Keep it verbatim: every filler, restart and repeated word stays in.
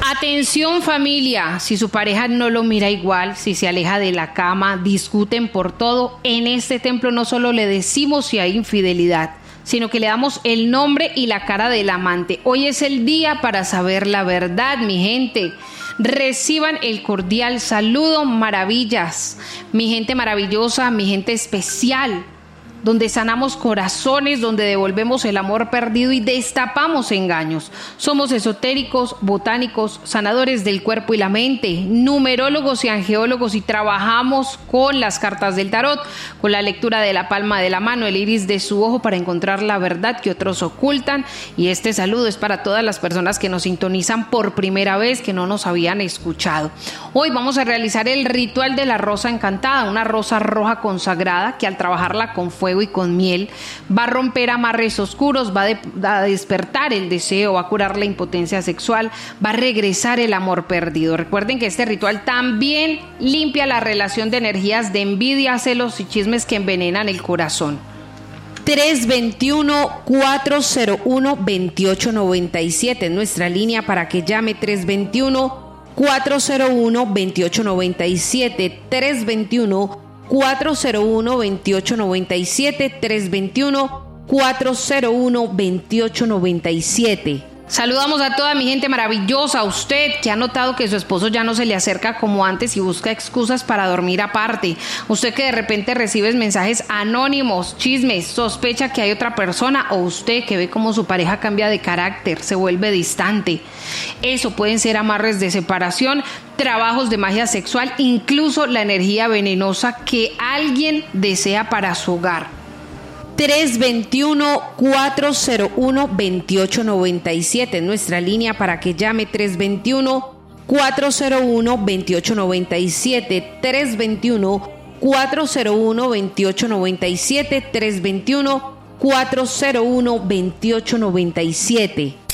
Atención familia, si su pareja no lo mira igual, si se aleja de la cama, discuten por todo, en este templo no solo le decimos si hay infidelidad, sino que le damos el nombre y la cara del amante. Hoy es el día para saber la verdad, mi gente. Reciban el cordial saludo, maravillas, mi gente maravillosa, mi gente especial, donde sanamos corazones, donde devolvemos el amor perdido y destapamos engaños. Somos esotéricos, botánicos, sanadores del cuerpo y la mente, numerólogos y angeólogos, y trabajamos con las cartas del tarot, con la lectura de la palma de la mano, el iris de su ojo, para encontrar la verdad que otros ocultan. Y este saludo es para todas las personas que nos sintonizan por primera vez, que no nos habían escuchado. Hoy vamos a realizar el ritual de la rosa encantada, una rosa roja consagrada que al trabajarla con fuego y con miel va a romper amarres oscuros, va a despertar el deseo, va a curar la impotencia sexual, va a regresar el amor perdido. Recuerden que este ritual también limpia la relación de energías de envidia, celos y chismes que envenenan el corazón. tres veintiuno, cuatro cero uno, veintiocho noventa y siete es nuestra línea para que llame. Tres veintiuno, cuatro cero uno, veintiocho noventa y siete. tres veintiuno, cuatro cero uno, veintiocho noventa y siete. tres veintiuno, cuatro cero uno, veintiocho noventa y siete. Saludamos a toda mi gente maravillosa, a usted que ha notado que su esposo ya no se le acerca como antes y busca excusas para dormir aparte, usted que de repente recibe mensajes anónimos, chismes, sospecha que hay otra persona, o usted que ve cómo su pareja cambia de carácter, se vuelve distante. Eso pueden ser amarres de separación, trabajos de magia sexual, incluso la energía venenosa que alguien desea para su hogar. tres veintiuno, cuatro cero uno, veintiocho noventa y siete es nuestra línea para que llame. Tres veintiuno, cuatro cero uno, veintiocho noventa y siete. tres veintiuno, cuatro cero uno, veintiocho noventa y siete. tres veintiuno, cuatro cero uno, veintiocho noventa y siete.